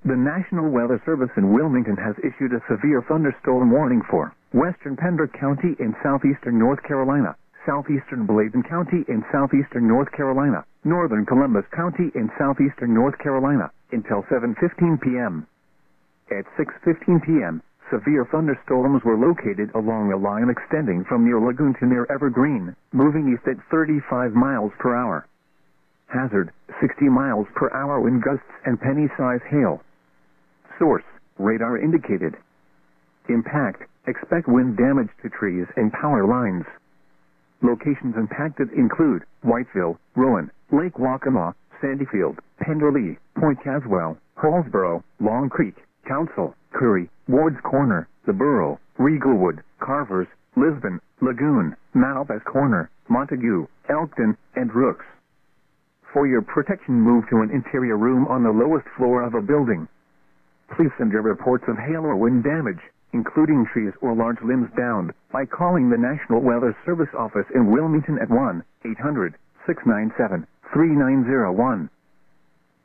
The National Weather Service in Wilmington has issued a severe thunderstorm warning for western Pembroke County in southeastern North Carolina, southeastern Bladen County in southeastern North Carolina, northern Columbus County in southeastern North Carolina, until 7:15 p.m. At 6:15 p.m., severe thunderstorms were located along a line extending from near Lagoon to near Evergreen, moving east at 35 miles per hour. Hazard, 60 miles per hour wind gusts and penny-size hail. Source, radar indicated. Impact, expect wind damage to trees and power lines. Locations impacted include Whiteville, Rowan, Lake Waccamaw, Sandyfield, Penderley, Point Caswell, Hallsboro, Long Creek, Council, Curry, Ward's Corner, The Borough, Regalwood, Carvers, Lisbon, Lagoon, Malbas Corner, Montague, Elkton, and Rooks. For your protection, move to an interior room on the lowest floor of a building. Please send your reports of hail or wind damage, including trees or large limbs downed, by calling the National Weather Service office in Wilmington at 1-800-697-3901.